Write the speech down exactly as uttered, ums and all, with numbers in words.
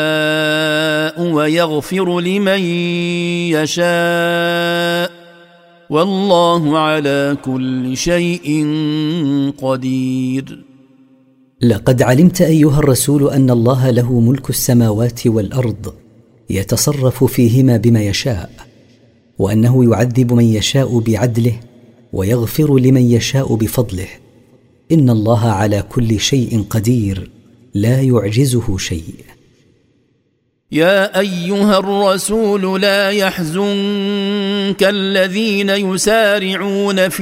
ويغفر لمن يشاء والله على كل شيء قدير. لقد علمت أيها الرسول أن الله له ملك السماوات والأرض يتصرف فيهما بما يشاء، وأنه يعذب من يشاء بعدله ويغفر لمن يشاء بفضله. إن الله على كل شيء قدير لا يعجزه شيء. يا أيها الرسول لا يحزنك الذين يسارعون في